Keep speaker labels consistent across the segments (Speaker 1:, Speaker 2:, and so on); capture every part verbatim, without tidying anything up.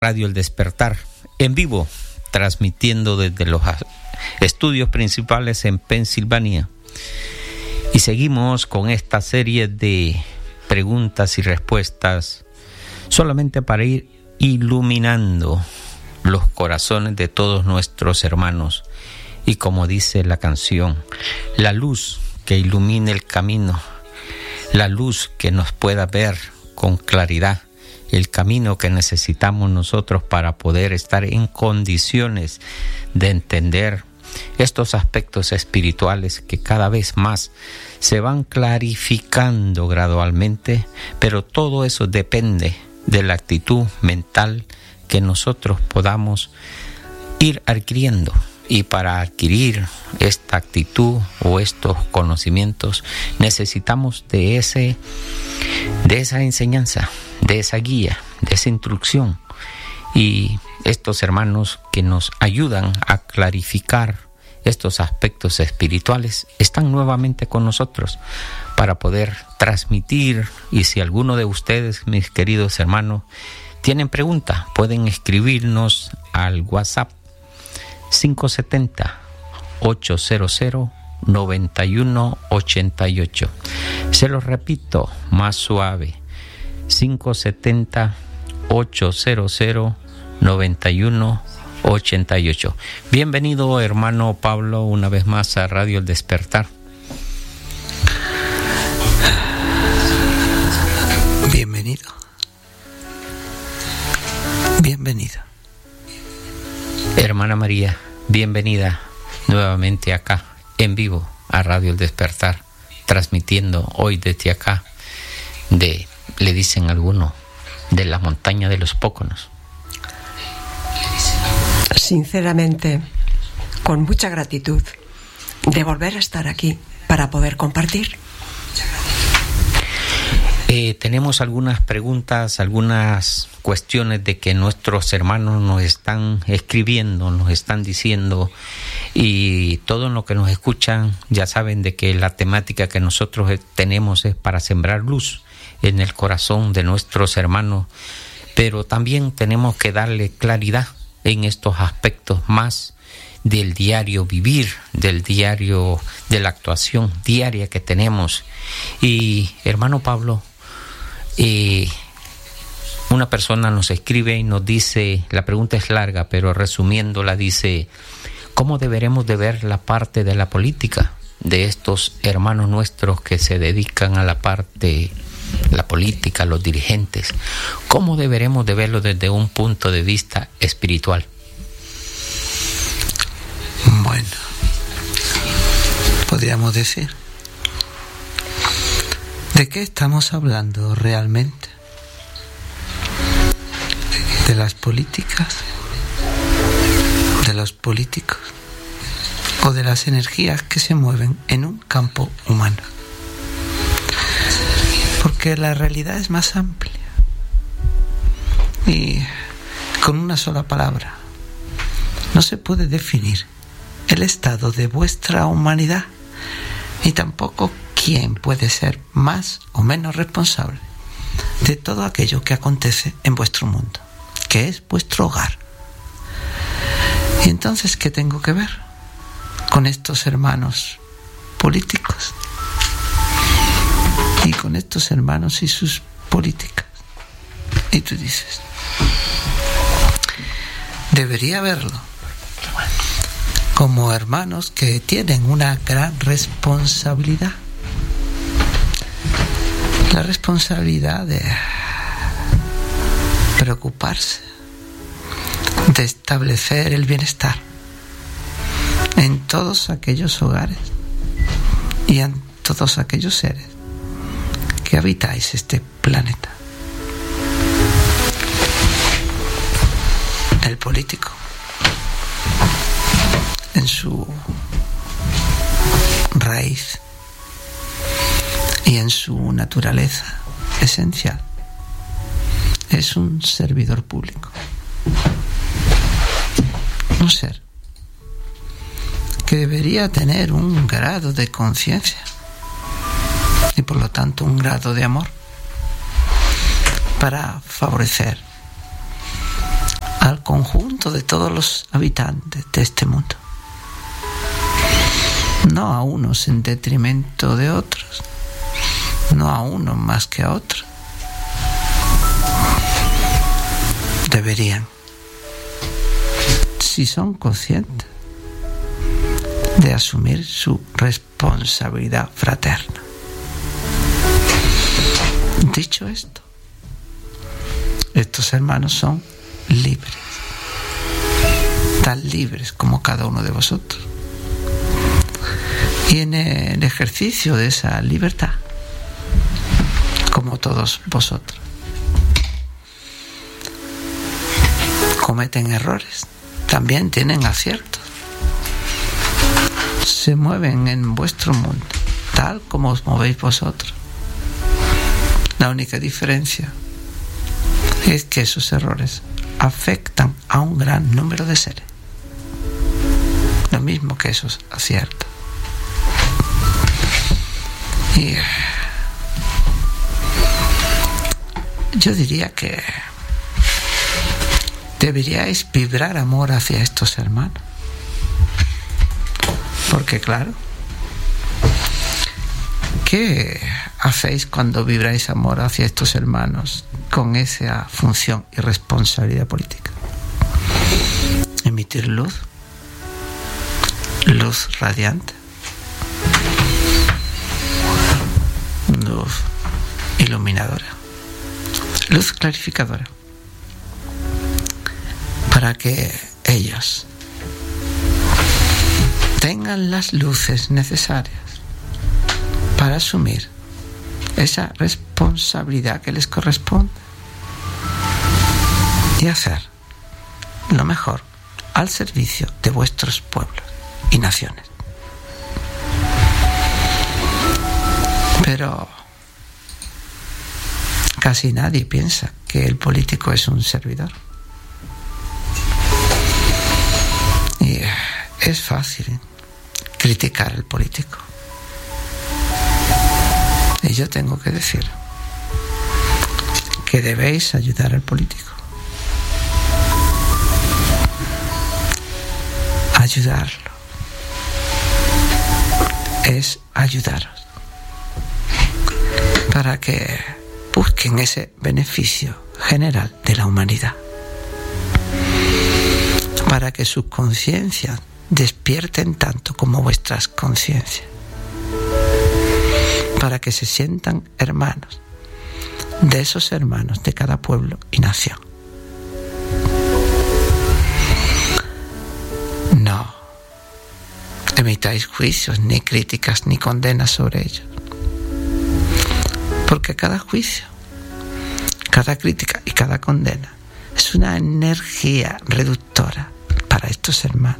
Speaker 1: Radio El Despertar, en vivo, transmitiendo desde los estudios principales en Pensilvania. Y seguimos con esta serie de preguntas y respuestas, solamente para ir iluminando los corazones de todos nuestros hermanos. Y como dice la canción, la luz que ilumine el camino, la luz que nos pueda ver con claridad, el camino que necesitamos nosotros para poder estar en condiciones de entender estos aspectos espirituales que cada vez más se van clarificando gradualmente, pero todo eso depende de la actitud mental que nosotros podamos ir adquiriendo. Y para adquirir esta actitud o estos conocimientos necesitamos de ese, de esa enseñanza, de esa guía, de esa instrucción. Y estos hermanos que nos ayudan a clarificar estos aspectos espirituales están nuevamente con nosotros para poder transmitir. Y si alguno de ustedes, mis queridos hermanos, tienen pregunta, pueden escribirnos al WhatsApp cinco siete cero, ocho cero cero, nueve uno ocho ocho. Se los repito más suave, cinco siete cero, ocho cero cero, nueve uno ocho ocho. Bienvenido, hermano Pablo, una vez más a Radio El Despertar.
Speaker 2: Bienvenido. Bienvenido.
Speaker 1: Hermana María, bienvenida nuevamente acá, en vivo, a Radio El Despertar, transmitiendo hoy desde acá, de, le dicen algunos, de la montaña de los Póconos.
Speaker 3: Sinceramente, con mucha gratitud de volver a estar aquí para poder compartir.
Speaker 1: Eh, tenemos algunas preguntas, algunas cuestiones de que nuestros hermanos nos están escribiendo, nos están diciendo, y todo lo que nos escuchan ya saben de que la temática que nosotros tenemos es para sembrar luz en el corazón de nuestros hermanos, pero también tenemos que darle claridad en estos aspectos más del diario vivir, del diario, de la actuación diaria que tenemos. Y hermano Pablo, Eh, una persona nos escribe y nos dice, la pregunta es larga, pero resumiéndola dice, ¿cómo deberemos de ver la parte de la política de estos hermanos nuestros que se dedican a la parte, la política, los dirigentes? ¿Cómo deberemos de verlo desde un punto de vista espiritual?
Speaker 2: Bueno, podríamos decir, ¿de qué estamos hablando realmente? ¿De las políticas? ¿De los políticos? ¿O de las energías que se mueven en un campo humano? Porque la realidad es más amplia. Y con una sola palabra no se puede definir el estado de vuestra humanidad, ni tampoco quién puede ser más o menos responsable de todo aquello que acontece en vuestro mundo, que es vuestro hogar. Y entonces, ¿qué tengo que ver con estos hermanos políticos? Y con estos hermanos y sus políticas. Y tú dices, debería verlo como hermanos que tienen una gran responsabilidad. La responsabilidad de preocuparse, de establecer el bienestar en todos aquellos hogares y en todos aquellos seres que habitáis este planeta. El político, en su raíz y en su naturaleza esencial, es un servidor público, un ser que debería tener un grado de conciencia y por lo tanto un grado de amor para favorecer al conjunto de todos los habitantes de este mundo. No a unos en detrimento de otros, no a unos más que a otros. Deberían, si son conscientes, de asumir su responsabilidad fraterna. Dicho esto, estos hermanos son libres, tan libres como cada uno de vosotros. Y en el ejercicio de esa libertad, como todos vosotros, cometen errores, también tienen aciertos, se mueven en vuestro mundo, tal como os movéis vosotros. La única diferencia es que esos errores afectan a un gran número de seres, lo mismo que esos aciertos. Y yo diría que deberíais vibrar amor hacia estos hermanos, porque claro, ¿qué hacéis cuando vibráis amor hacia estos hermanos con esa función y responsabilidad política? Emitir luz, luz radiante, luz iluminadora, luz clarificadora, para que ellos tengan las luces necesarias para asumir esa responsabilidad que les corresponde y hacer lo mejor al servicio de vuestros pueblos y naciones. Pero casi nadie piensa que el político es un servidor. Y es fácil criticar al político. Y yo tengo que decir que debéis ayudar al político. Ayudarlo es ayudaros para que busquen ese beneficio general de la humanidad, para que sus conciencias despierten tanto como vuestras conciencias, para que se sientan hermanos de esos hermanos de cada pueblo y nación. No emitáis juicios, ni críticas, ni condenas sobre ellos, porque cada juicio, cada crítica y cada condena es una energía reductora para estos hermanos.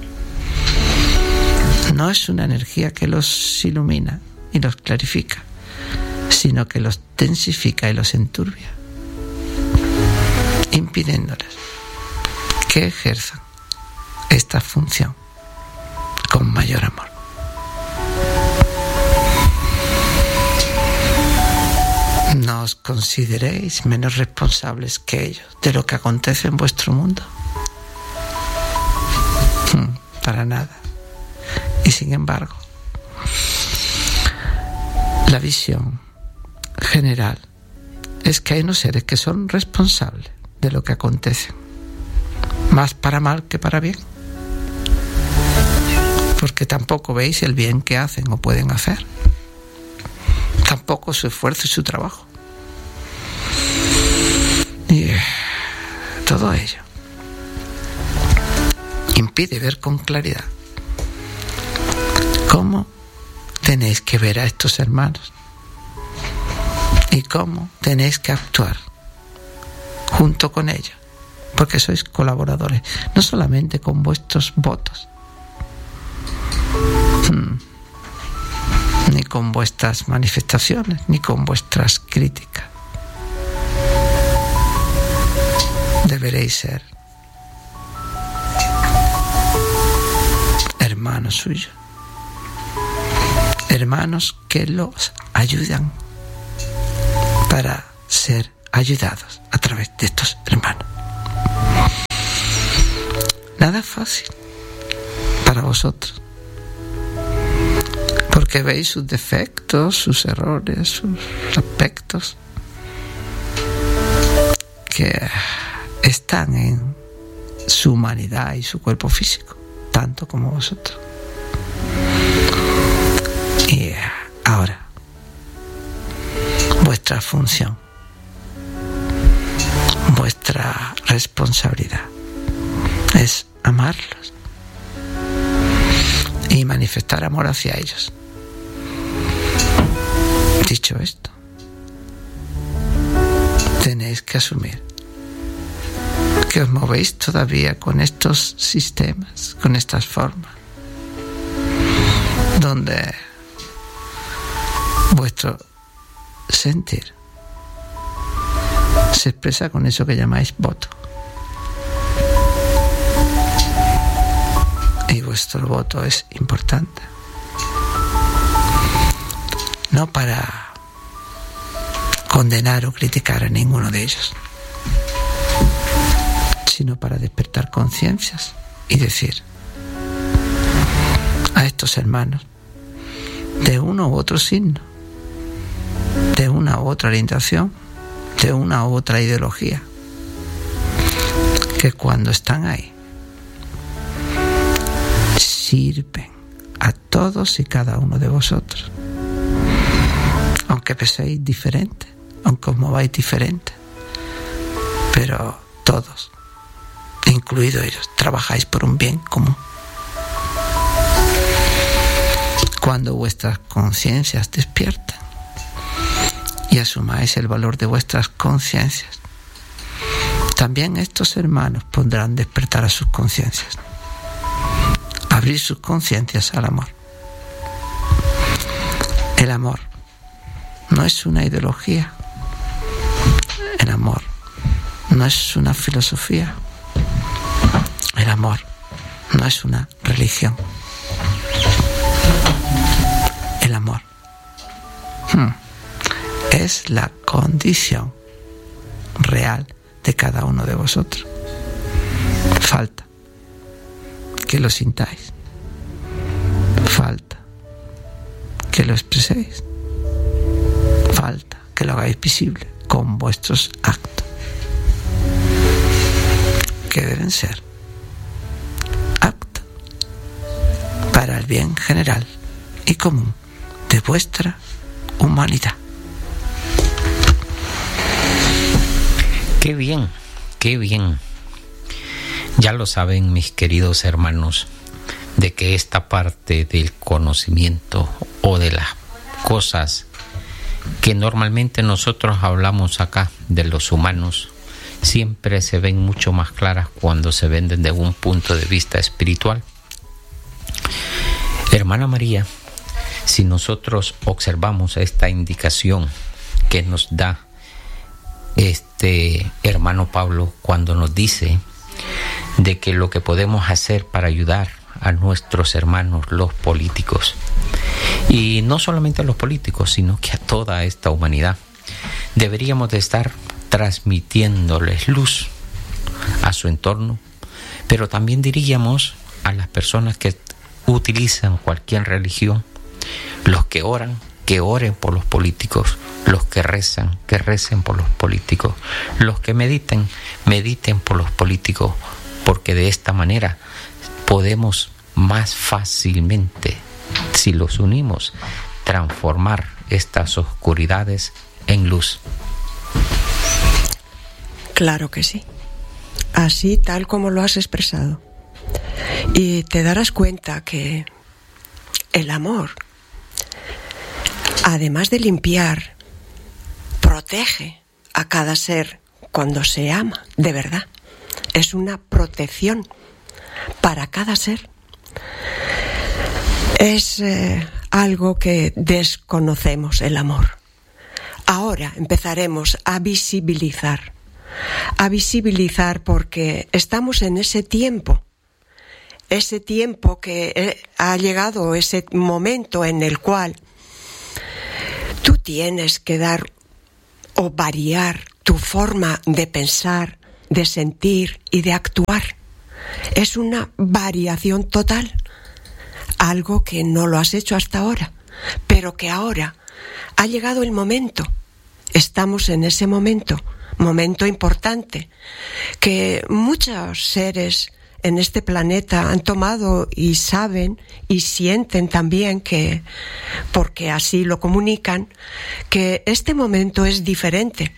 Speaker 2: No es una energía que los ilumina y los clarifica, sino que los densifica y los enturbia, impidiéndoles que ejerzan esta función con mayor amor. No os consideréis menos responsables que ellos de lo que acontece en vuestro mundo. Para nada. Y sin embargo, la visión general es que hay unos seres que son responsables de lo que acontece, más para mal que para bien, porque tampoco veis el bien que hacen o pueden hacer, tampoco su esfuerzo y su trabajo. Y todo ello impide ver con claridad cómo tenéis que ver a estos hermanos y cómo tenéis que actuar junto con ellos, porque sois colaboradores, no solamente con vuestros votos, ni con vuestras manifestaciones, ni con vuestras críticas. Deberéis ser hermanos suyos, hermanos que los ayudan para ser ayudados a través de estos hermanos. nada fácil para vosotros, porque veis sus defectos, sus errores, sus aspectos que están en su humanidad y su cuerpo físico, tanto como vosotros. Y ahora, vuestra función, vuestra responsabilidad es amarlos y manifestar amor hacia ellos. Dicho esto, tenéis que asumir que os movéis todavía con estos sistemas, con estas formas, donde vuestro sentir se expresa con eso que llamáis voto. Y vuestro voto es importante. No para condenar o criticar a ninguno de ellos, sino para despertar conciencias y decir a estos hermanos de uno u otro signo, de una u otra orientación, de una u otra ideología, que cuando están ahí sirven a todos y cada uno de vosotros, aunque penséis diferente, aunque os mováis diferente, pero todos, incluidos ellos, trabajáis por un bien común. Cuando vuestras conciencias despiertan y asumáis el valor de vuestras conciencias, también estos hermanos podrán despertar a sus conciencias, abrir sus conciencias al amor. El amor no es una ideología, el amor no es una filosofía, el amor no es una religión. El amor hmm, es la condición real de cada uno de vosotros. Falta que lo sintáis, falta que lo expreséis, falta que lo hagáis visible con vuestros actos, que deben ser actos para el bien general y común de vuestra humanidad.
Speaker 1: Qué bien, qué bien. Ya lo saben mis queridos hermanos, de que esta parte del conocimiento o de las cosas que normalmente nosotros hablamos acá de los humanos siempre se ven mucho más claras cuando se ven desde un punto de vista espiritual. Hermana María, si nosotros observamos esta indicación que nos da este hermano Pablo cuando nos dice de que lo que podemos hacer para ayudar a nuestros hermanos los políticos, y no solamente a los políticos, sino que a toda esta humanidad, deberíamos de estar transmitiéndoles luz a su entorno, pero también diríamos a las personas que utilizan cualquier religión, los que oran, que oren por los políticos, los que rezan, que recen por los políticos, los que mediten, mediten por los políticos, porque de esta manera podemos más fácilmente, si los unimos, transformar estas oscuridades en luz.
Speaker 3: Claro que sí, así tal como lo has expresado. Y te darás cuenta que el amor, además de limpiar, protege a cada ser cuando se ama, de verdad. Es una protección para cada ser. Es eh, algo que desconocemos, el amor. Ahora empezaremos a visibilizar, a visibilizar porque estamos en ese tiempo, ese tiempo que eh, ha llegado, ese momento en el cual tú tienes que dar o variar tu forma de pensar, de sentir y de actuar. Es una variación total, algo que no lo has hecho hasta ahora, pero que ahora ha llegado el momento. Estamos en ese momento, momento importante, que muchos seres en este planeta han tomado y saben y sienten también que, porque así lo comunican, que este momento es diferente.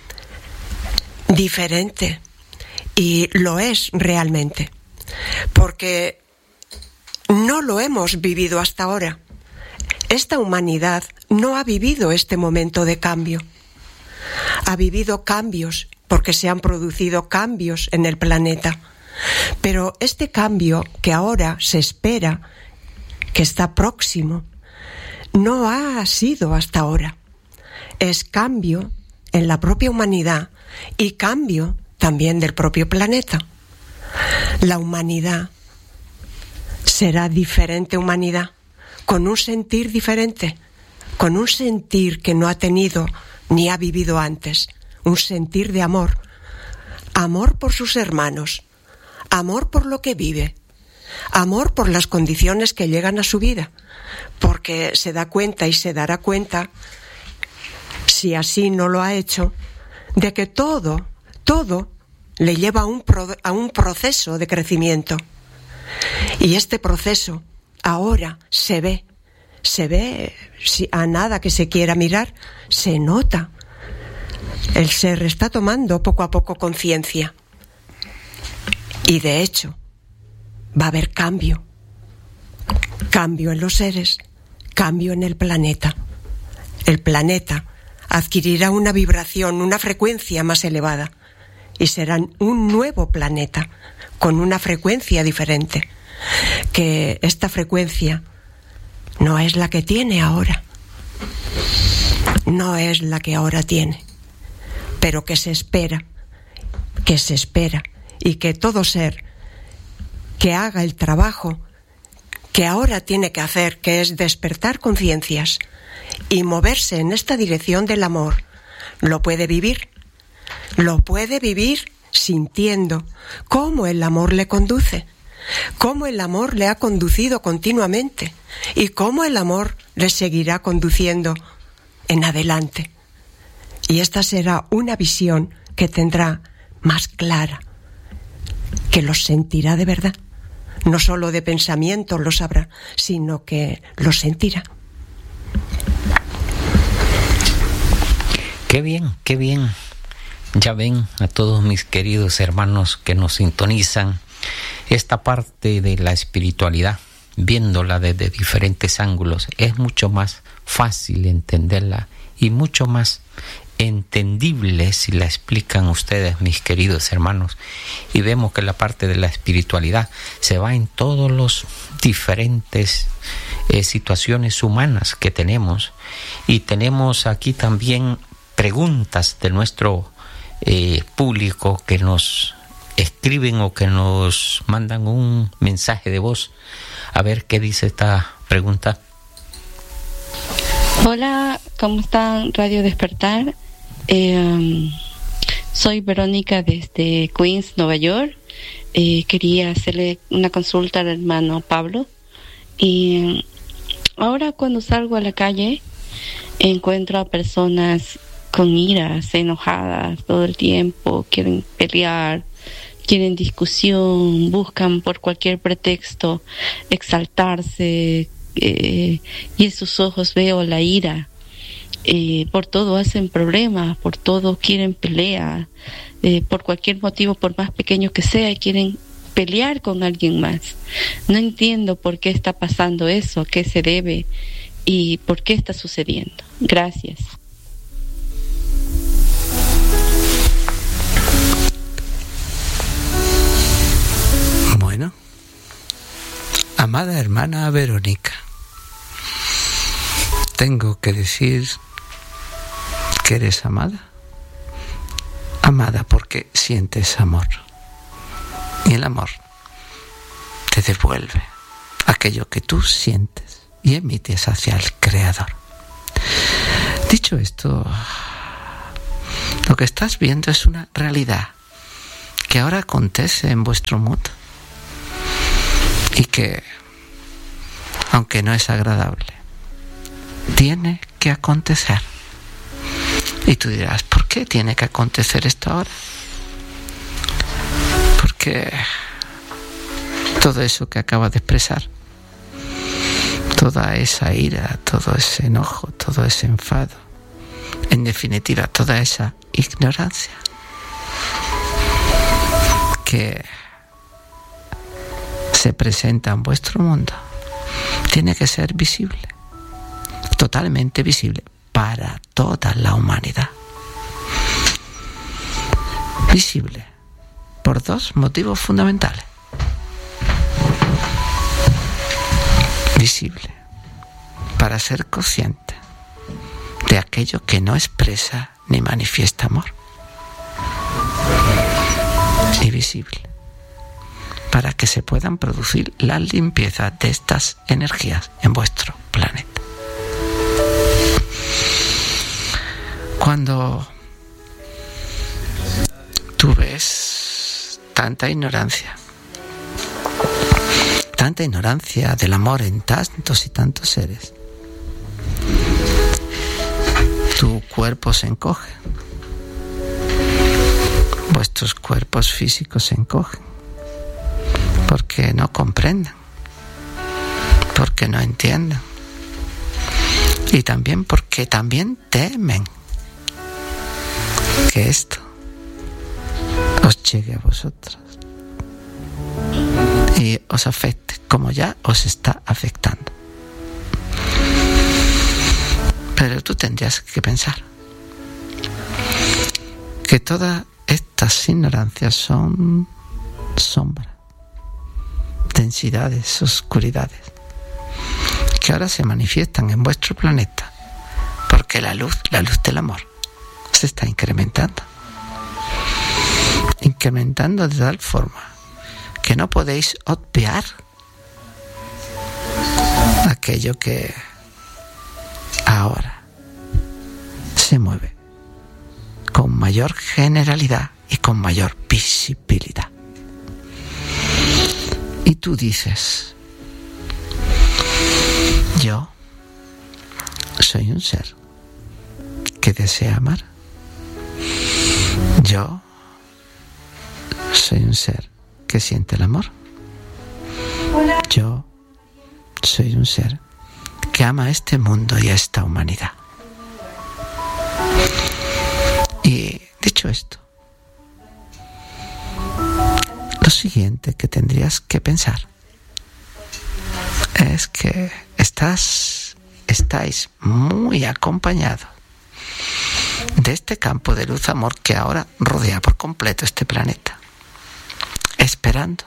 Speaker 3: Diferente. Y lo es realmente. Porque no lo hemos vivido hasta ahora. Esta humanidad no ha vivido este momento de cambio. Ha vivido cambios, porque se han producido cambios en el planeta. Pero este cambio que ahora se espera, que está próximo, no ha sido hasta ahora. Es cambio en la propia humanidad y cambio también del propio planeta. La humanidad será diferente humanidad, con un sentir diferente, con un sentir que no ha tenido ni ha vivido antes, un sentir de amor, amor por sus hermanos, amor por lo que vive, amor por las condiciones que llegan a su vida, porque se da cuenta y se dará cuenta, si así no lo ha hecho, de que todo, todo le lleva a un, pro, a un proceso de crecimiento. Y este proceso ahora se ve, se ve, si a nada que se quiera mirar, se nota. El ser está tomando poco a poco conciencia. Y de hecho, va a haber cambio. Cambio en los seres, cambio en el planeta. El planeta adquirirá una vibración, una frecuencia más elevada. Y serán un nuevo planeta, con una frecuencia diferente. Que esta frecuencia no es la que tiene ahora. No es la que ahora tiene. Pero que se espera, que se espera. Y que todo ser que haga el trabajo que ahora tiene que hacer, que es despertar conciencias y moverse en esta dirección del amor, lo puede vivir. Lo puede vivir sintiendo cómo el amor le conduce, cómo el amor le ha conducido continuamente y cómo el amor le seguirá conduciendo en adelante. Y esta será una visión que tendrá más clara, que los sentirá de verdad. No solo de pensamiento lo sabrá, sino que lo sentirá.
Speaker 1: Qué bien, qué bien. Ya ven a todos mis queridos hermanos que nos sintonizan esta parte de la espiritualidad, viéndola desde diferentes ángulos, es mucho más fácil entenderla y mucho más entendible si la explican ustedes, mis queridos hermanos. Y vemos que la parte de la espiritualidad se va en todos los diferentes eh, situaciones humanas que tenemos. Y tenemos aquí también preguntas de nuestro eh, público que nos escriben o que nos mandan un mensaje de voz. A ver qué dice esta pregunta.
Speaker 4: Hola, ¿cómo están? Radio Despertar. Eh, um, soy Verónica desde Queens, Nueva York. Eh, quería hacerle una consulta al hermano Pablo. Y ahora cuando salgo a la calle encuentro a personas con iras, enojadas todo el tiempo, quieren pelear, quieren discusión, buscan por cualquier pretexto exaltarse, eh, y en sus ojos veo la ira. Eh, por todo hacen problemas, por todo quieren pelea, eh, por cualquier motivo, por más pequeño que sea, quieren pelear con alguien más. No entiendo por qué está pasando eso, a qué se debe y por qué está sucediendo. Gracias.
Speaker 2: Bueno, amada hermana Verónica, tengo que decir que eres amada. Amada porque sientes amor. Y el amor te devuelve aquello que tú sientes y emites hacia el Creador. Dicho esto, lo que estás viendo es una realidad que ahora acontece en vuestro mundo. y que, aunque no es agradable, tiene que acontecer. Y tú dirás, ¿por qué tiene que acontecer esto ahora? Porque todo eso que acaba de expresar, toda esa ira, todo ese enojo, todo ese enfado, en definitiva, toda esa ignorancia que se presenta en vuestro mundo, tiene que ser visible, totalmente visible para toda la humanidad. Visible por dos motivos fundamentales. Visible para ser consciente de aquello que no expresa ni manifiesta amor. Y visible para que se puedan producir las limpiezas de estas energías en vuestro planeta. Cuando tú ves tanta ignorancia, tanta ignorancia del amor en tantos y tantos seres, tu cuerpo se encoge, vuestros cuerpos físicos se encogen, porque no comprenden, porque no entienden, y también porque también temen que esto os llegue a vosotros y os afecte como ya os está afectando. Pero tú tendrías que pensar que todas estas ignorancias son sombras, densidades, oscuridades, que ahora se manifiestan en vuestro planeta porque la luz, la luz del amor, se está incrementando. Incrementando de tal forma que no podéis obviar aquello que ahora se mueve con mayor generalidad y con mayor visibilidad. Y tú dices, yo soy un ser que desea amar. Yo soy un ser que siente el amor. Yo soy un ser que ama a este mundo y a esta humanidad. Y dicho esto, lo siguiente que tendrías que pensar es que estás, estáis muy acompañados de este campo de luz amor que ahora rodea por completo este planeta, esperando,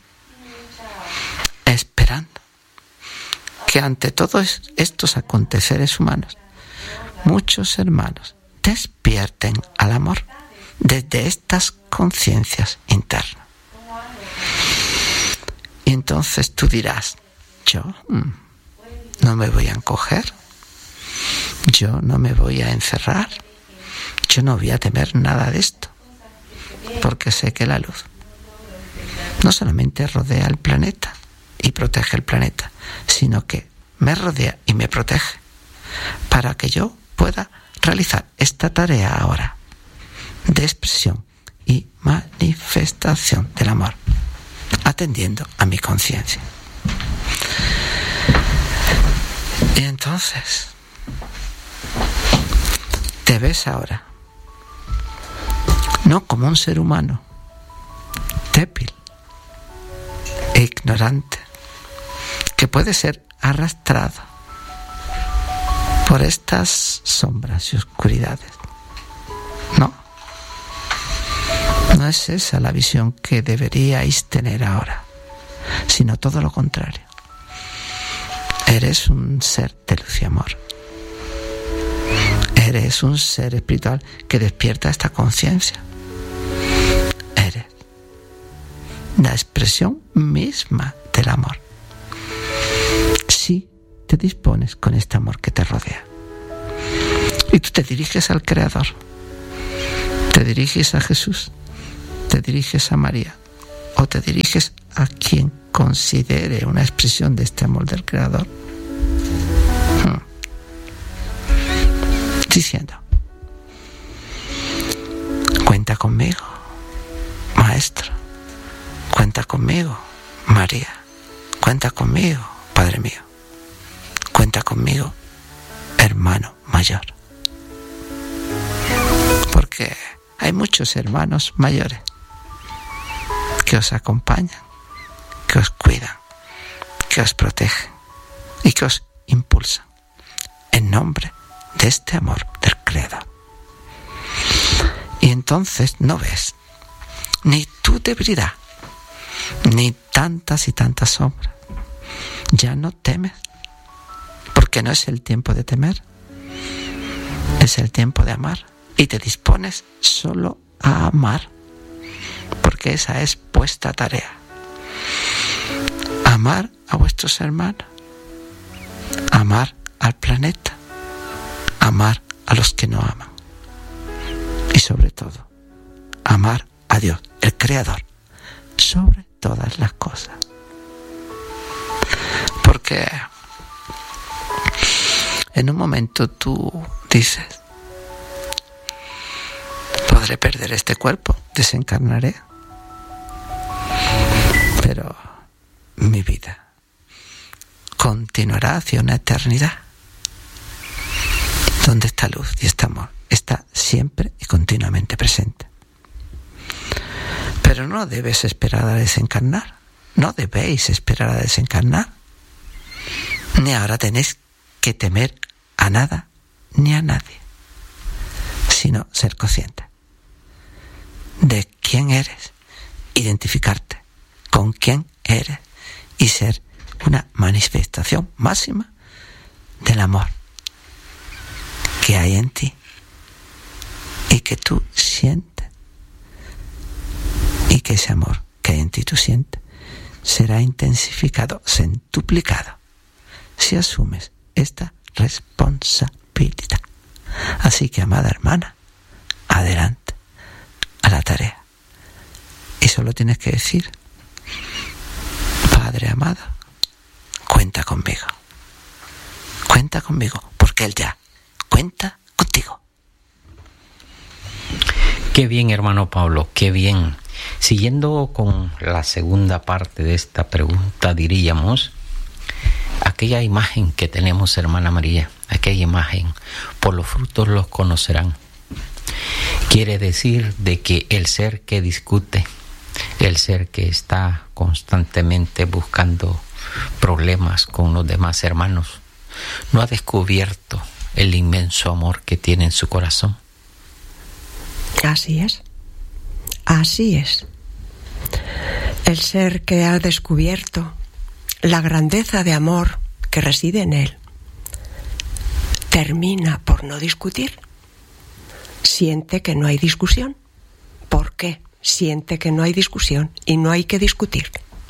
Speaker 2: esperando que ante todos estos aconteceres humanos, muchos hermanos despierten al amor desde estas conciencias internas. Y entonces tú dirás, yo mm, no me voy a encoger, yo no me voy a encerrar, yo no voy a temer nada de esto, porque sé que la luz no solamente rodea el planeta y protege el planeta, sino que me rodea y me protege para que yo pueda realizar esta tarea ahora de expresión y manifestación del amor, atendiendo a mi conciencia. Y entonces te ves ahora no como un ser humano débil e ignorante que puede ser arrastrado por estas sombras y oscuridades. No, no es esa la visión que deberíais tener ahora, sino todo lo contrario. Eres un ser de luz y amor. Eres un ser espiritual que despierta esta conciencia. Eres la expresión misma del amor. Si te dispones con este amor que te rodea. Y tú te diriges al Creador. Te diriges a Jesús. Te diriges a María. O te diriges a quien considere una expresión de este amor del Creador. Hmm. Diciendo: cuenta conmigo, Maestro. Cuenta conmigo, María. Cuenta conmigo, Padre mío. Cuenta conmigo, hermano mayor. Porque hay muchos hermanos mayores que os acompañan, que os cuidan, que os protegen y que os impulsan en nombre de este amor del Creador. Y entonces no ves ni tu debilidad, ni tantas y tantas sombras. Ya no temes, porque no es el tiempo de temer, es el tiempo de amar. Y te dispones solo a amar, porque esa es vuestra tarea. Amar a vuestros hermanos, amar al planeta, amar a los que no aman. Y sobre todo, amar a Dios, el Creador, sobre todas las cosas. Porque en un momento tú dices: podré perder este cuerpo, desencarnaré, pero mi vida continuará hacia una eternidad donde esta luz y este amor está siempre y continuamente presente. Pero no debes esperar a desencarnar, no debéis esperar a desencarnar, ni ahora tenéis que temer a nada ni a nadie, sino ser consciente de quién eres, identificarte con quién eres y ser una manifestación máxima del amor que hay en ti y que tú sientes, y que ese amor que hay en ti tú sientes será intensificado, centuplicado, si asumes esta responsabilidad. Así que, amada hermana, adelante a la tarea. Y solo tienes que decir: Padre amado, cuenta conmigo. Cuenta conmigo, porque Él ya cuenta contigo.
Speaker 1: Qué bien, hermano Pablo, qué bien. Siguiendo con la segunda parte de esta pregunta, diríamos: aquella imagen que tenemos, hermana María, aquella imagen, por los frutos los conocerán. Quiere decir de que el ser que discute, el ser que está constantemente buscando problemas con los demás hermanos, no ha descubierto el inmenso amor que tiene en su corazón.
Speaker 3: Así es, así es. El ser que ha descubierto la grandeza de amor que reside en él termina por no discutir. Siente que no hay discusión. ¿Por qué? Siente que no hay discusión y no hay que discutir.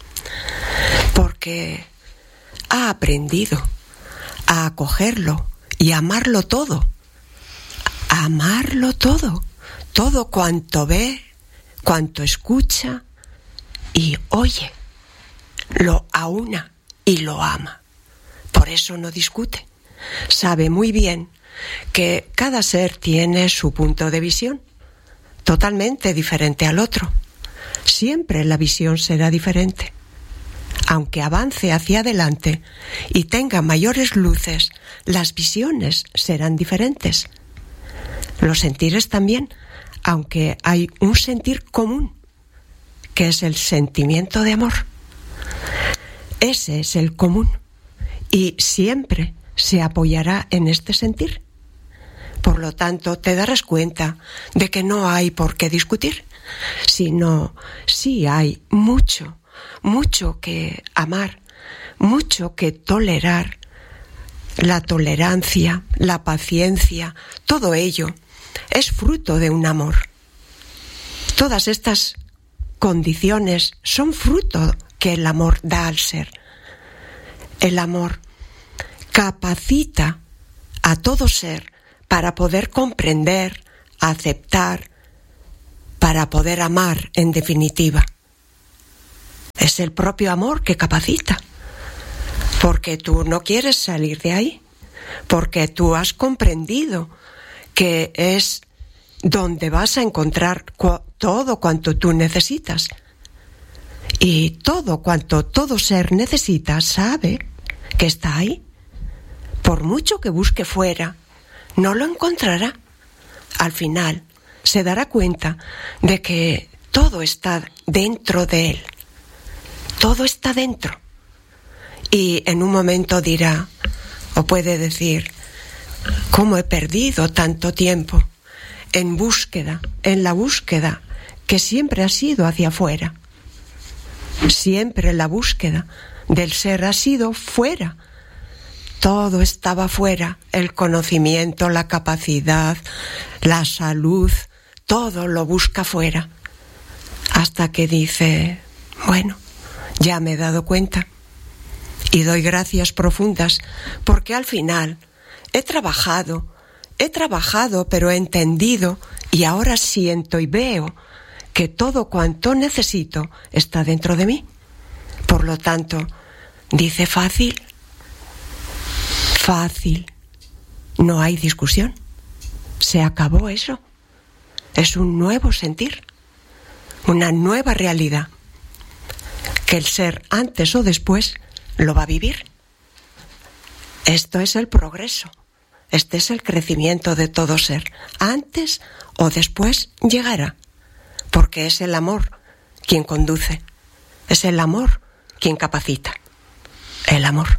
Speaker 3: Porque ha aprendido a acogerlo y a amarlo todo. A amarlo todo. Todo cuanto ve, cuanto escucha y oye. Lo aúna y lo ama. Por eso no discute. Sabe muy bien que cada ser tiene su punto de visión, totalmente diferente al otro. Siempre la visión será diferente. Aunque avance hacia adelante y tenga mayores luces, las visiones serán diferentes. Los sentires también, aunque hay un sentir común, que es el sentimiento de amor. Ese es el común y siempre se apoyará en este sentir. Por lo tanto, te darás cuenta de que no hay por qué discutir, sino sí hay mucho, mucho que amar, mucho que tolerar. La tolerancia, la paciencia, todo ello es fruto de un amor. Todas estas condiciones son fruto que el amor da al ser. El amor capacita a todo ser para poder comprender, aceptar, para poder amar en definitiva. Es el propio amor que capacita, porque tú no quieres salir de ahí, porque tú has comprendido que es donde vas a encontrar cu- todo cuanto tú necesitas. Y todo cuanto todo ser necesita sabe que está ahí. Por mucho que busque fuera, no lo encontrará. Al final se dará cuenta de que todo está dentro de él. Todo está dentro. Y en un momento dirá, o puede decir, ¿cómo he perdido tanto tiempo en búsqueda, en la búsqueda que siempre ha sido hacia afuera? Siempre la búsqueda del ser ha sido fuera. Todo estaba fuera, el conocimiento, la capacidad, la salud, todo lo busca fuera. Hasta que dice, bueno, ya me he dado cuenta y doy gracias profundas porque al final he trabajado, he trabajado pero he entendido y ahora siento y veo que todo cuanto necesito está dentro de mí. Por lo tanto, dice fácil, fácil, no hay discusión. Se acabó eso. Es un nuevo sentir, una nueva realidad, que el ser antes o después lo va a vivir. Esto es el progreso, este es el crecimiento de todo ser. Antes o después llegará, porque es el amor quien conduce, es el amor quien capacita, el amor.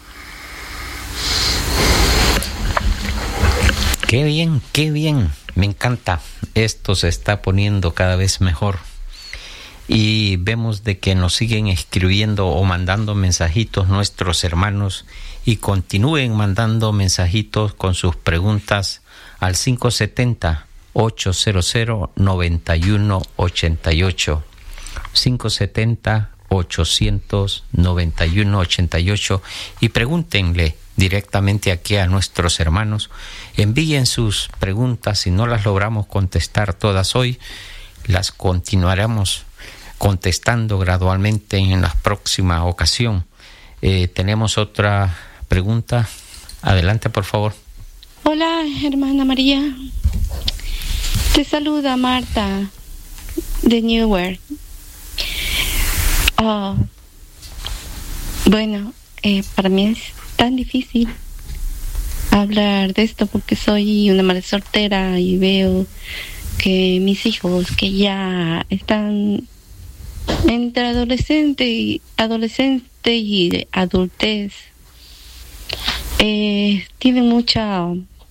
Speaker 1: Qué bien, qué bien, me encanta. Esto se está poniendo cada vez mejor. Y vemos de que nos siguen escribiendo o mandando mensajitos nuestros hermanos y continúen mandando mensajitos con sus preguntas al cinco siete cero, ocho cero cero, nueve uno ocho ocho, cinco siete cero, ocho cero cero, nueve uno ocho ocho y pregúntenle directamente aquí a nuestros hermanos. Envíen sus preguntas. Si no las logramos contestar todas hoy, las continuaremos contestando gradualmente en la próxima ocasión. Eh, tenemos otra pregunta. Adelante, por favor.
Speaker 4: Hola, hermana María. Te saluda Marta de Newark. Oh, bueno, eh, para mí es tan difícil hablar de esto porque soy una madre soltera y veo que mis hijos que ya están entre adolescente y adolescente y adultez eh, tienen mucha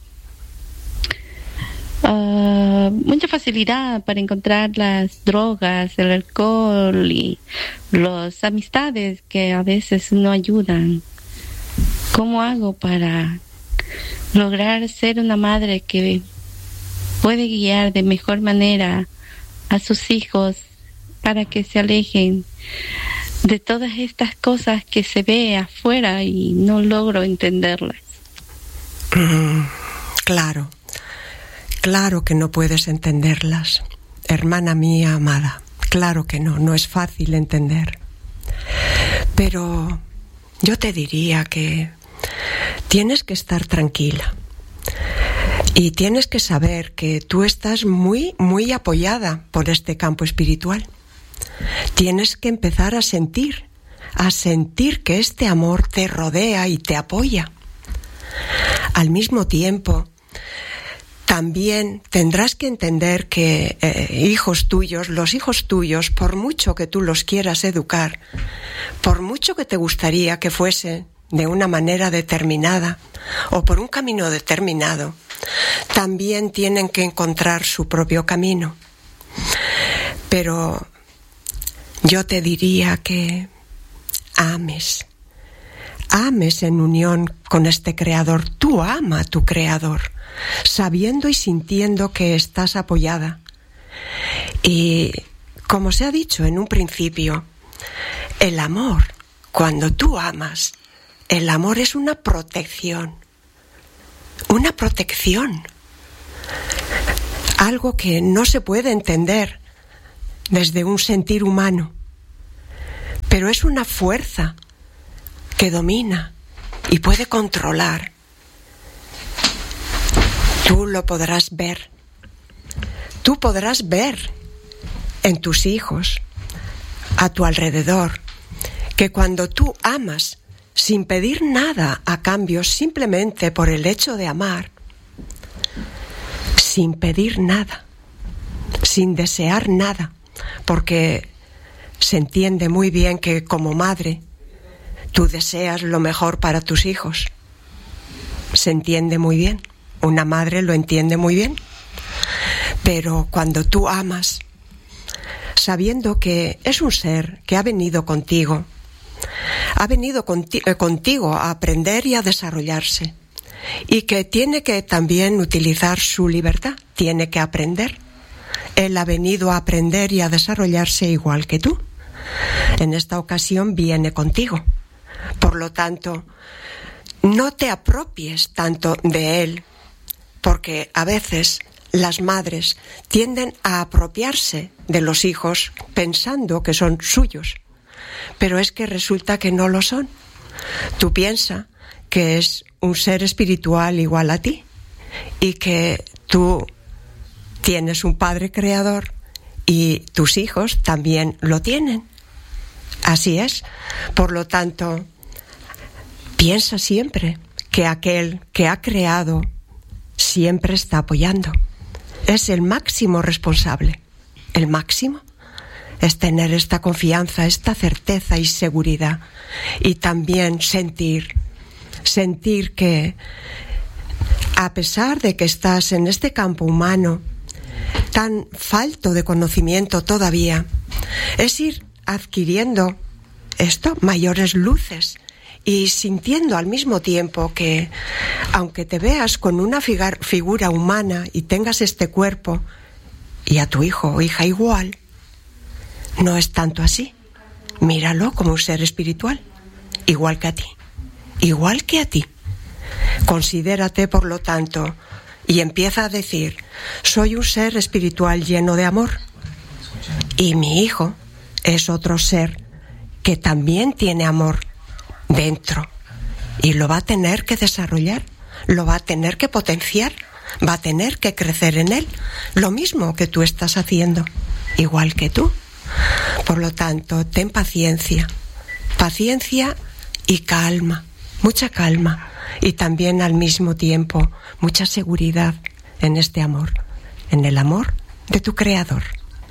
Speaker 4: uh, mucha facilidad para encontrar las drogas, el alcohol y las amistades que a veces no ayudan. ¿Cómo hago para lograr ser una madre que puede guiar de mejor manera a sus hijos para que se alejen de todas estas cosas que se ve afuera y no logro entenderlas?
Speaker 3: Mm, claro, claro que no puedes entenderlas, hermana mía amada, claro que no, no es fácil entender. Pero yo te diría que tienes que estar tranquila y tienes que saber que tú estás muy, muy apoyada por este campo espiritual. Tienes que empezar a sentir, a sentir que este amor te rodea y te apoya. Al mismo tiempo, también tendrás que entender que eh, hijos tuyos, los hijos tuyos, por mucho que tú los quieras educar, por mucho que te gustaría que fuese de una manera determinada o por un camino determinado, también tienen que encontrar su propio camino. Pero yo te diría que ames, ames en unión con este Creador. Tú ama a tu Creador, sabiendo y sintiendo que estás apoyada. Y como se ha dicho en un principio, el amor, cuando tú amas, el amor es una protección, una protección, algo que no se puede entender desde un sentir humano, pero es una fuerza que domina y puede controlar. Tú lo podrás ver. Tú podrás ver en tus hijos, a tu alrededor, que cuando tú amas sin pedir nada a cambio, simplemente por el hecho de amar, sin pedir nada, sin desear nada, porque se entiende muy bien que como madre tú deseas lo mejor para tus hijos. Se entiende muy bien, una madre lo entiende muy bien. Pero cuando tú amas, sabiendo que es un ser que ha venido contigo, ha venido conti- eh, contigo a aprender y a desarrollarse, y que tiene que también utilizar su libertad, tiene que aprender. Él ha venido a aprender y a desarrollarse igual que tú. En esta ocasión viene contigo. Por lo tanto, no te apropies tanto de él, porque a veces las madres tienden a apropiarse de los hijos pensando que son suyos, pero es que resulta que no lo son. Tú piensas que es un ser espiritual igual a ti y que tú tienes un padre creador y tus hijos también lo tienen. Así es. Por lo tanto, piensa siempre que aquel que ha creado siempre está apoyando. Es el máximo responsable. El máximo es tener esta confianza, esta certeza y seguridad. Y también sentir, sentir que a pesar de que estás en este campo humano tan falto de conocimiento todavía, es ir adquiriendo esto, mayores luces, y sintiendo al mismo tiempo que, aunque te veas con una figar, figura humana y tengas este cuerpo, y a tu hijo o hija igual, no es tanto así. Míralo como un ser espiritual, igual que a ti, igual que a ti. Considérate, por lo tanto, y empieza a decir: soy un ser espiritual lleno de amor, y mi hijo es otro ser que también tiene amor dentro, y lo va a tener que desarrollar, lo va a tener que potenciar, va a tener que crecer en él, lo mismo que tú estás haciendo, igual que tú. Por lo tanto, ten paciencia, paciencia y calma, mucha calma, y también al mismo tiempo mucha seguridad en este amor, en el amor de tu Creador.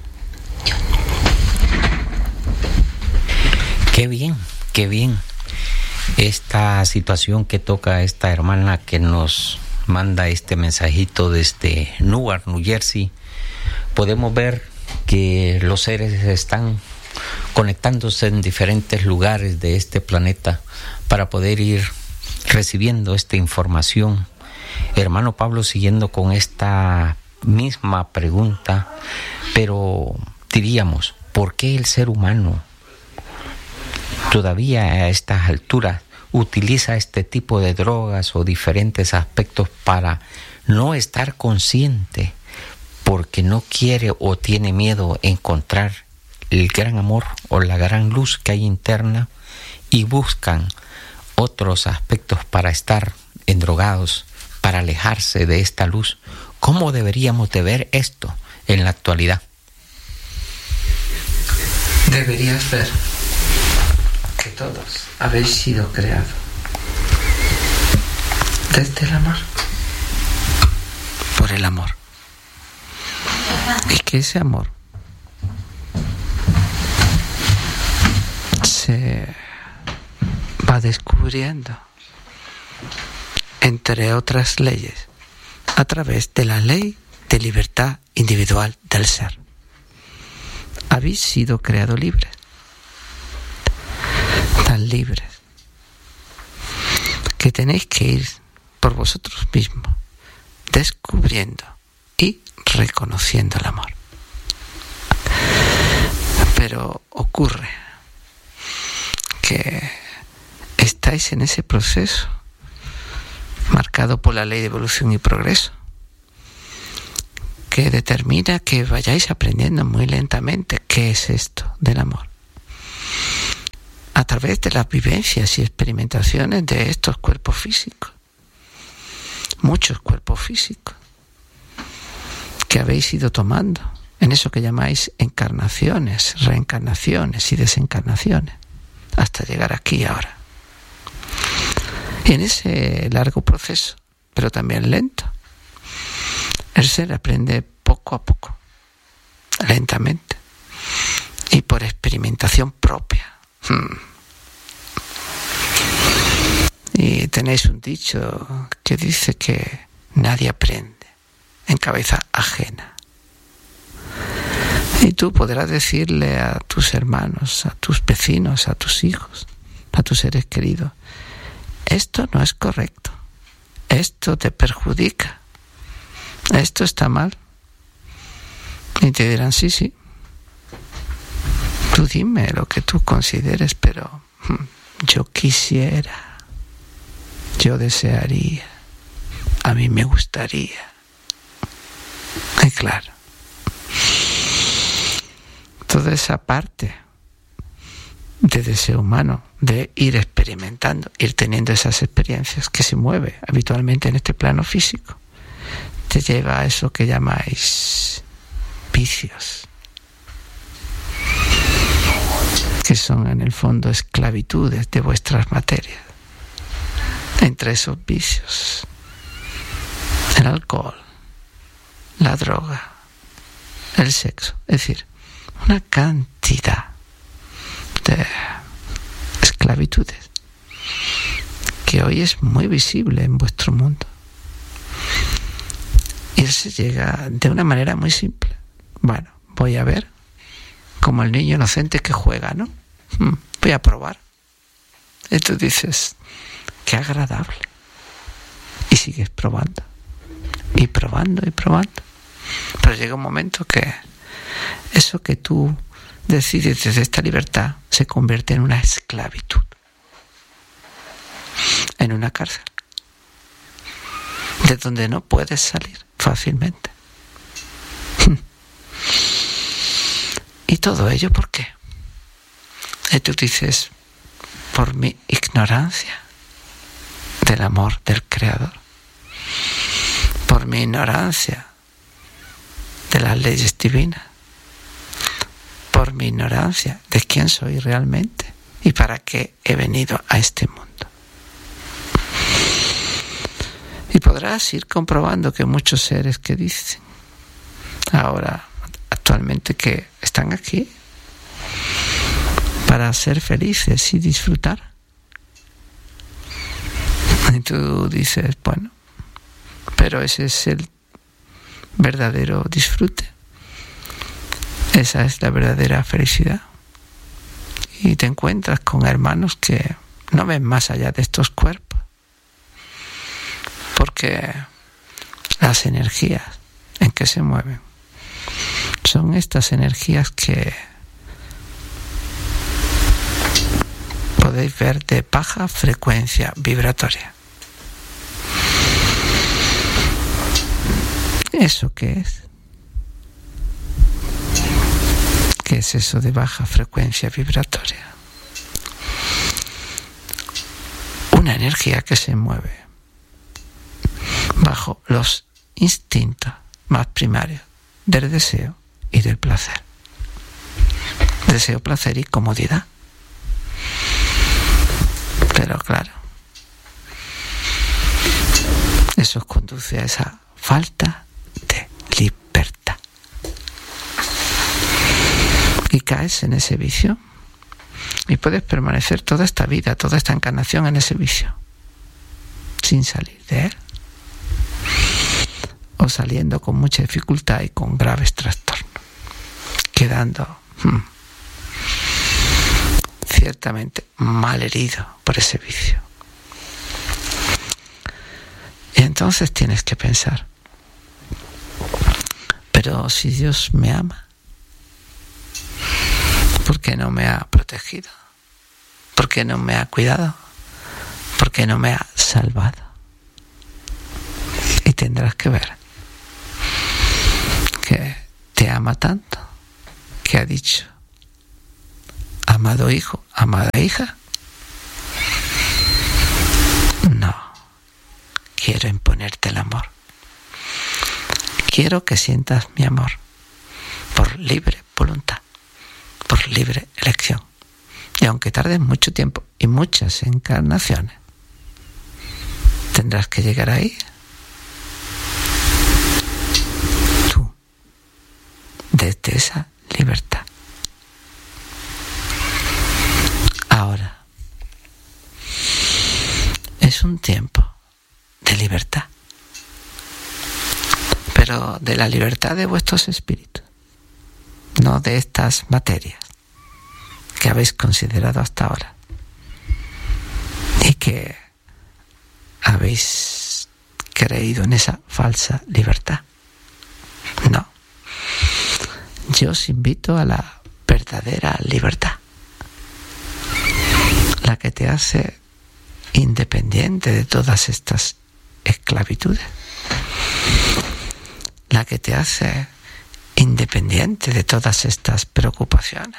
Speaker 1: Qué bien, qué bien. Esta situación que toca esta hermana que nos manda este mensajito desde Newark, New Jersey, podemos ver que los seres están conectándose en diferentes lugares de este planeta para poder ir recibiendo esta información. Hermano Pablo, siguiendo con esta misma pregunta, pero diríamos, ¿por qué el ser humano todavía a estas alturas utiliza este tipo de drogas o diferentes aspectos para no estar consciente, porque no quiere o tiene miedo a encontrar el gran amor o la gran luz que hay interna, y buscan otros aspectos para estar endrogados, para alejarse de esta luz? ¿Cómo deberíamos de ver esto en la actualidad?
Speaker 2: Deberías ver que todos habéis sido creados desde el amor, por el amor, y que ese amor se va descubriendo, entre otras leyes, a través de la ley de libertad individual del ser. Habéis sido creados libres, tan libres, que tenéis que ir por vosotros mismos, descubriendo y reconociendo el amor. Pero ocurre que estáis en ese proceso marcado por la ley de evolución y progreso, que determina que vayáis aprendiendo muy lentamente qué es esto del amor. a través de las vivencias y experimentaciones de estos cuerpos físicos, muchos cuerpos físicos que habéis ido tomando en eso que llamáis encarnaciones, reencarnaciones y desencarnaciones, hasta llegar aquí ahora. Y en ese largo proceso, pero también lento, el ser aprende poco a poco, lentamente, y por experimentación propia. Hmm. Y tenéis un dicho que dice que nadie aprende en cabeza ajena. Y tú podrás decirle a tus hermanos, a tus vecinos, a tus hijos, a tus seres queridos, esto no es correcto, esto te perjudica, esto está mal. Y te dirán, sí, sí, tú dime lo que tú consideres, pero yo quisiera, yo desearía, a mí me gustaría. Y claro, toda esa parte de deseo humano, de ir experimentando, ir teniendo esas experiencias que se mueve habitualmente en este plano físico, te lleva a eso que llamáis vicios, que son en el fondo esclavitudes de vuestras materias. Entre esos vicios, el alcohol, la droga, el sexo, es decir, una cantidad de esclavitudes que hoy es muy visible en vuestro mundo. Y se llega de una manera muy simple. Bueno, voy a ver, como el niño inocente que juega, ¿no? Voy a probar. Y tú dices, qué agradable. Y sigues probando. Y probando y probando. Pero llega un momento que eso que tú decides desde esta libertad se convierte en una esclavitud. En una cárcel. De donde no puedes salir fácilmente. ¿Y todo ello por qué? Y tú dices, por mi ignorancia del amor del Creador, por mi ignorancia de las leyes divinas, por mi ignorancia de quién soy realmente y para qué he venido a este mundo. Y podrás ir comprobando que muchos seres que dicen ahora, actualmente, que están aquí para ser felices y disfrutar. Y tú dices, bueno, pero ese es el verdadero disfrute. Esa es la verdadera felicidad. Y te encuentras con hermanos que no ven más allá de estos cuerpos. Porque las energías en que se mueven son estas energías que podéis ver de baja frecuencia vibratoria. ¿Eso qué es? ¿Qué es eso de baja frecuencia vibratoria? Una energía que se mueve bajo los instintos más primarios del deseo y del placer. Deseo, placer y comodidad. Pero claro, eso os conduce a esa falta de libertad. Y caes en ese vicio. Y puedes permanecer toda esta vida, toda esta encarnación en ese vicio, sin salir de él. O saliendo con mucha dificultad y con graves trastornos. Quedando hmm, ciertamente mal herido por ese vicio. Y entonces tienes que pensar, pero si Dios me ama, ¿por qué no me ha protegido? ¿Por qué no me ha cuidado? ¿Por qué no me ha salvado? Y tendrás que ver que te ama tanto, que ha dicho, amado hijo, amada hija. No, quiero imponerte el amor. Quiero que sientas mi amor por libre voluntad, por libre elección. Y aunque tardes mucho tiempo y muchas encarnaciones, tendrás que llegar ahí. Tú, desde esa libertad. Ahora es un tiempo de libertad, pero de la libertad de vuestros espíritus, no de estas materias que habéis considerado hasta ahora y que habéis creído en esa falsa libertad. No, yo os invito a la verdadera libertad, la que te hace independiente de todas estas esclavitudes, la que te hace independiente de todas estas preocupaciones,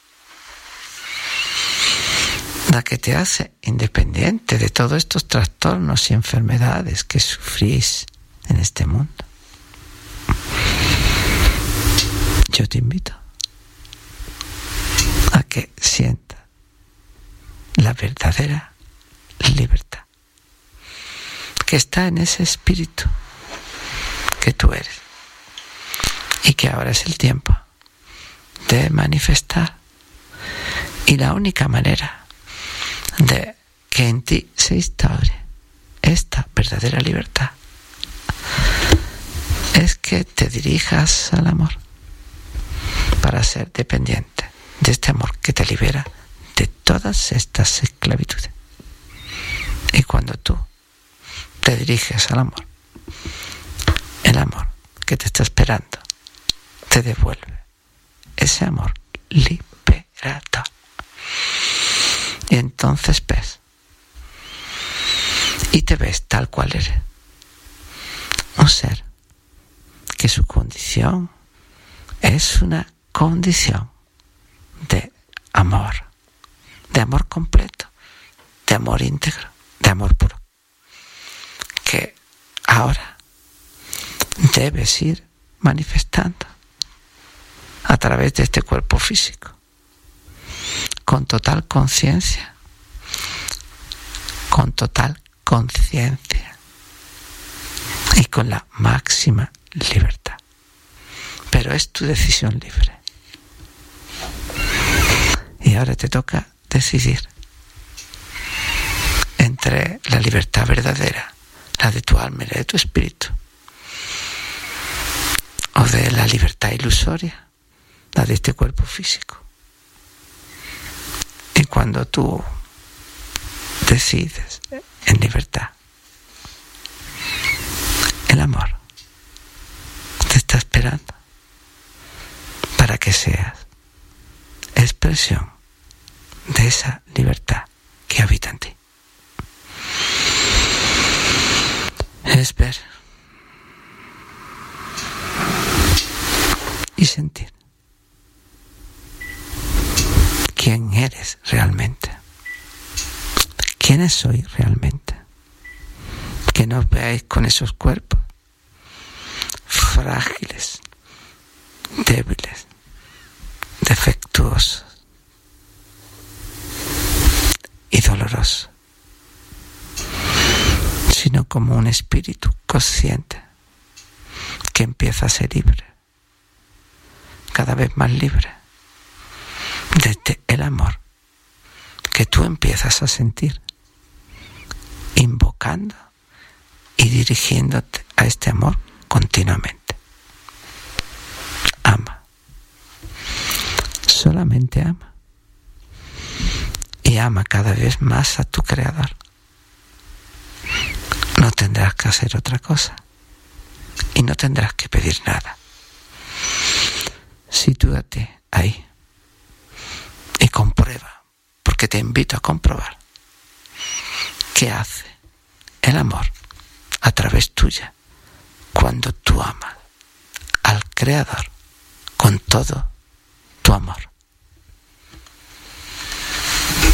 Speaker 2: la que te hace independiente de todos estos trastornos y enfermedades que sufrís en este mundo. Yo te invito a que sientas la verdadera libertad que está en ese espíritu que tú eres y que ahora es el tiempo de manifestar. Y la única manera de que en ti se instaure esta verdadera libertad es que te dirijas al amor para ser dependiente de este amor que te libera de todas estas esclavitudes. Y cuando tú te diriges al amor, el amor que te está esperando te devuelve ese amor liberador. Y entonces ves y te ves tal cual eres, un ser que su condición es una condición de amor, de amor completo, de amor íntegro, de amor puro, que ahora debes ir manifestando a través de este cuerpo físico, con total conciencia, con total conciencia y con la máxima libertad. Pero es tu decisión libre. Y ahora te toca decidir entre la libertad verdadera, la de tu alma y la de tu espíritu, o de la libertad ilusoria, la de este cuerpo físico. Y cuando tú decides en libertad, el amor te está esperando para que seas expresión de esa libertad que habita en ti. Es ver y sentir quién eres realmente, quiénes soy realmente. Que no os veáis con esos cuerpos frágiles, débiles, defectuosos y dolorosos, sino como un espíritu consciente que empieza a ser libre, cada vez más libre, desde el amor que tú empiezas a sentir, invocando y dirigiéndote a este amor continuamente. Ama, solamente ama, y ama cada vez más a tu Creador. No tendrás que hacer otra cosa y no tendrás que pedir nada. Sitúate ahí y comprueba, porque te invito a comprobar qué hace el amor a través tuya cuando tú amas al Creador con todo tu amor.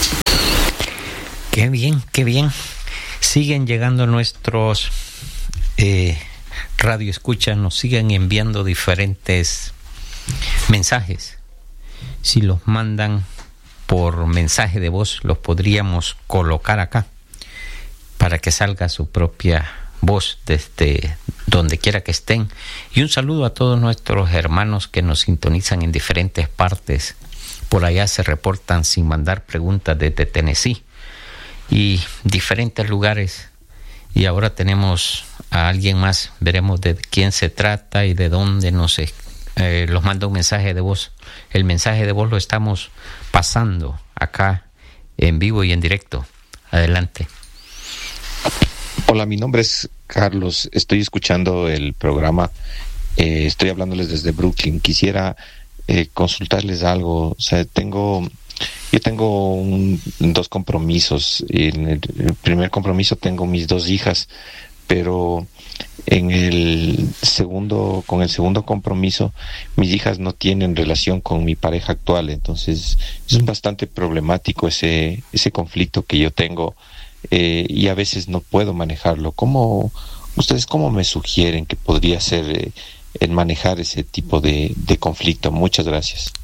Speaker 1: Qué bien, qué bien. Siguen llegando nuestros eh, radioescuchas, nos siguen enviando diferentes mensajes. Si los mandan por mensaje de voz, los podríamos colocar acá para que salga su propia voz desde donde quiera que estén. Y un saludo a todos nuestros hermanos que nos sintonizan en diferentes partes. Por allá se reportan sin mandar preguntas desde Tennessee y diferentes lugares. Y ahora tenemos a alguien más, veremos de quién se trata y de dónde nos eh, los manda un mensaje de voz. El mensaje de voz lo estamos pasando acá en vivo y en directo. Adelante.
Speaker 5: Hola, mi nombre es Carlos, estoy escuchando el programa, eh, estoy hablándoles desde Brooklyn. Quisiera eh, consultarles algo. O sea, tengo yo tengo un, dos compromisos. En el, el primer compromiso tengo mis dos hijas, pero en el segundo, con el segundo compromiso, mis hijas no tienen relación con mi pareja actual. Entonces es bastante problemático ese ese conflicto que yo tengo. Eh, y a veces no puedo manejarlo. ¿Cómo, ustedes cómo me sugieren que podría ser eh, el manejar ese tipo de, de conflicto? Muchas gracias.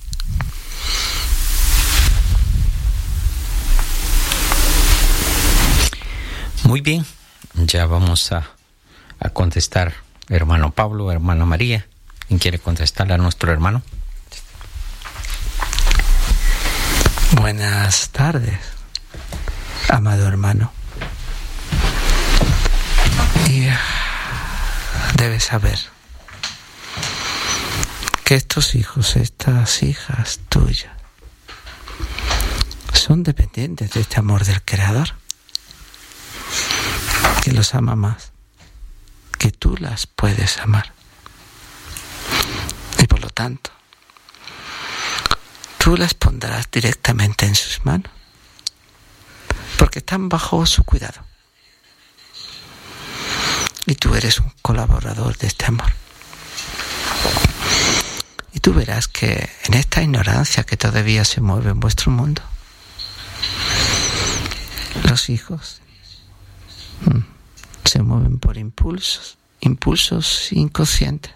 Speaker 1: Muy bien, ya vamos a, a contestar, hermano Pablo, hermana María. ¿Quién quiere contestarle a nuestro hermano?
Speaker 2: Buenas tardes, amado hermano. Y debes saber que estos hijos, estas hijas tuyas, son dependientes de este amor del Creador, que los ama más que tú las puedes amar. Y por lo tanto, tú las pondrás directamente en sus manos, porque están bajo su cuidado. Y tú eres un colaborador de este amor. Y tú verás que en esta ignorancia que todavía se mueve en vuestro mundo, los hijos hmm, se mueven por impulsos, impulsos inconscientes,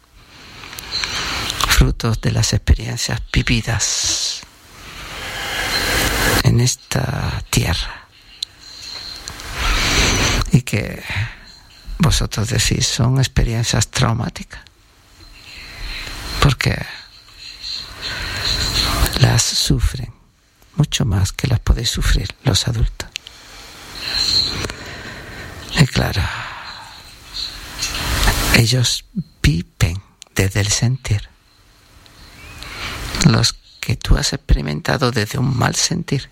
Speaker 2: frutos de las experiencias vividas en esta tierra, y que vosotros decís son experiencias traumáticas, porque las sufren mucho más que las podéis sufrir los adultos. Y claro, ellos viven desde el sentir, los que tú has experimentado desde un mal sentir.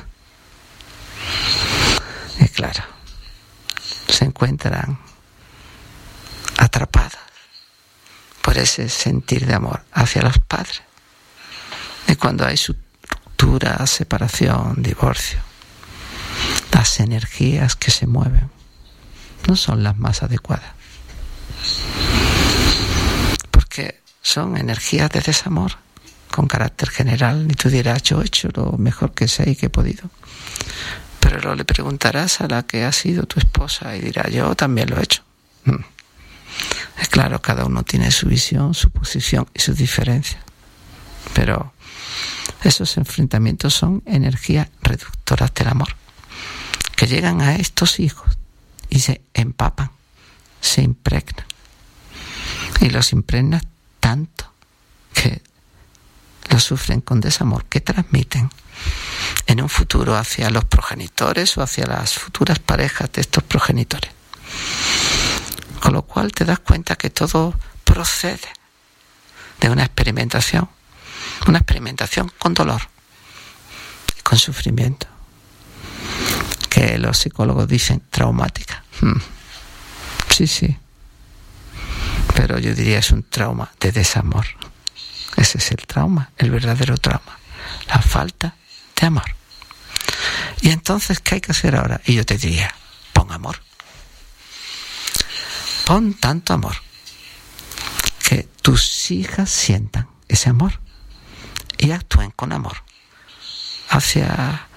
Speaker 2: Y claro, se encuentran atrapadas por ese sentir de amor hacia los padres. Y cuando hay ruptura, separación, divorcio, las energías que se mueven no son las más adecuadas, porque son energías de desamor con carácter general. Y tú dirás, yo he hecho lo mejor que sé y que he podido, pero le preguntarás a la que ha sido tu esposa y dirá, yo también lo he hecho. Es claro, cada uno tiene su visión, su posición y sus diferencias, pero esos enfrentamientos son energías reductoras del amor, que llegan a estos hijos y se empapan, se impregnan, y los impregnan tanto que los sufren con desamor, que transmiten en un futuro hacia los progenitores o hacia las futuras parejas de estos progenitores. Con lo cual te das cuenta que todo procede de una experimentación, una experimentación con dolor y con sufrimiento, que los psicólogos dicen traumática. Hmm. Sí, sí, pero yo diría es un trauma de desamor. Ese es el trauma, el verdadero trauma, la falta de amor. Y entonces, ¿qué hay que hacer ahora? Y yo te diría, pon amor. Pon tanto amor que tus hijas sientan ese amor y actúen con amor hacia